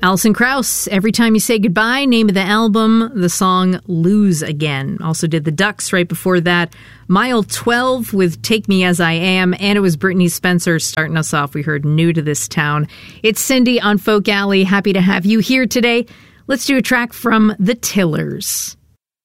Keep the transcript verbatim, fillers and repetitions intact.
Alison Krauss, Every Time You Say Goodbye, name of the album, the song Lose Again. Also did the Ducks right before that. Mile twelve with Take Me As I Am, and it was Brittany Spencer starting us off. We heard New to This Town. It's Cindy on Folk Alley. Happy to have you here today. Let's do a track from The Tillers.